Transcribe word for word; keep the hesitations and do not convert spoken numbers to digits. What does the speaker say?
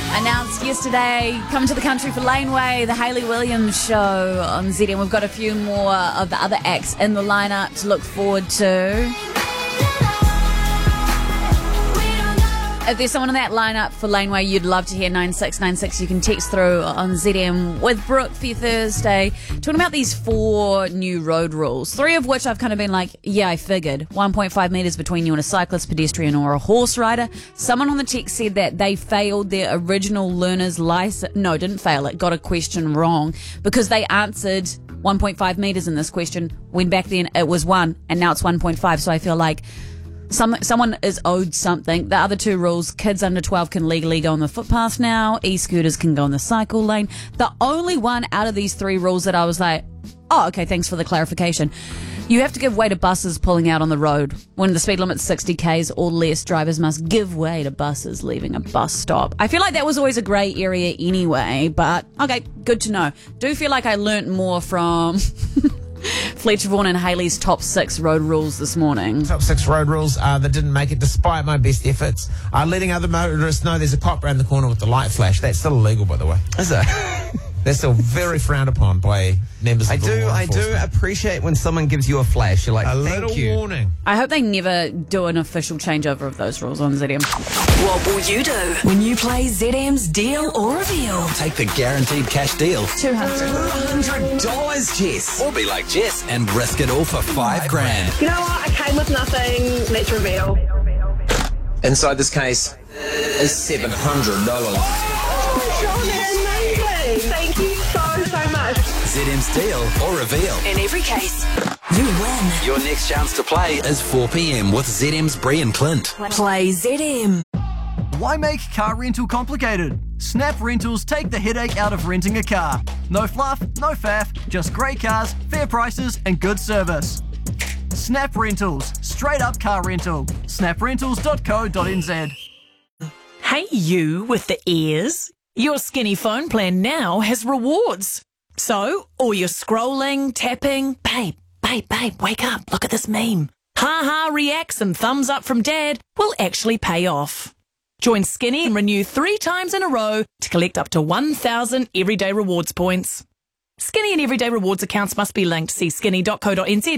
Announced yesterday, coming to the country for Laneway, the Hayley Williams show on Z M. We've got a few more of the other acts in the lineup to look forward to. If there's someone in that lineup for Laneway you'd love to hear, nine six nine six, you can text through on Z M with Brooke for your Thursday. Talking about these four new road rules, three of which I've kind of been like, yeah, I figured. one point five metres between you and a cyclist, pedestrian or a horse rider. Someone on the text said that they failed their original learner's license. No, didn't fail it, got a question wrong because they answered one point five metres in this question when back then it was one and now it's one point five. So I feel like Some, someone is owed something. The other two rules, kids under twelve can legally go on the footpath now. E-scooters can go on the cycle lane. The only one out of these three rules that I was like, oh, okay, thanks for the clarification. You have to give way to buses pulling out on the road. When the speed limit's sixty kays or less, drivers must give way to buses leaving a bus stop. I feel like that was always a grey area anyway, but okay, good to know. Do feel like I learnt more from Fletcher Vaughan and Hayley's top six road rules this morning. Top six road rules uh, that didn't make it despite my best efforts. Uh, letting other motorists know there's a cop around the corner with the light flash. That's still illegal, by the way. Is it? That's still very frowned upon by members of I the do, law I do enforcement. appreciate when someone gives you a flash. You're like, A thank little you. warning. I hope they never do an official changeover of those rules on Z M. What will you do when you play Z M's Deal or Reveal? Take the guaranteed cash deal. two hundred. two hundred dollars, Jess. Or be like Jess and risk it all for five grand. You know what? I came with nothing. Let's reveal. Inside this case is seven hundred dollars. Amazing. Thank you so, so much. Z M's Deal or Reveal. In every case, you win. Your next chance to play is four p.m. with Z M's Bree and Clint. Play Z M. Why make car rental complicated? Snap Rentals take the headache out of renting a car. No fluff, no faff, just great cars, fair prices and good service. Snap Rentals, straight up car rental. snap rentals dot co dot n z. Hey you with the ears. Your Skinny phone plan now has rewards. So, all your scrolling, tapping, babe, babe, babe, wake up, look at this meme. Ha-ha reacts and thumbs up from dad will actually pay off. Join Skinny and renew three times in a row to collect up to one thousand Everyday Rewards points. Skinny and Everyday Rewards accounts must be linked. See skinny dot co dot n z